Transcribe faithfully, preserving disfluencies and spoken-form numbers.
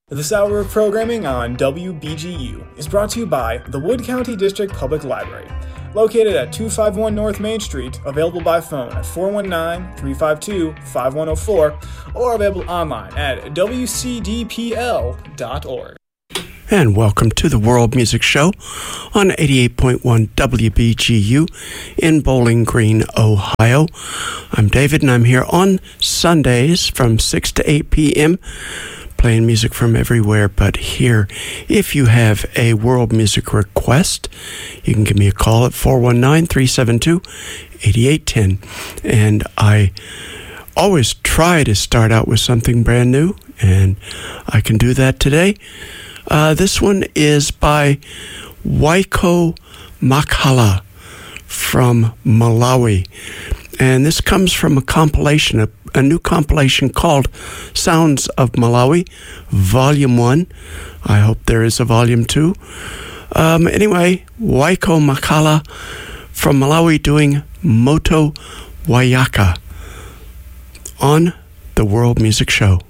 This hour of programming on W B G U is brought to you by the Wood County District Public Library, located at two fifty-one North Main Street, available by phone at four one nine, three five two, five one zero four, or available online at w c d p l dot org. And welcome to the World Music Show on eighty-eight point one W B G U in Bowling Green, Ohio. I'm David, and I'm here on Sundays from six to eight p.m., playing music from everywhere but here. If you have a world music request, you can give me a call at four one nine, three seven two, eight eight one zero. And I always try to start out with something brand new, and I can do that today. Uh, this one is by Waiko Makala from Malawi. And this comes from a compilation, a, a new compilation called Sounds of Malawi, Volume one. I hope there is a Volume two. Um, anyway, Waiko Makala from Malawi doing Moto Wayaka on the World Music Show.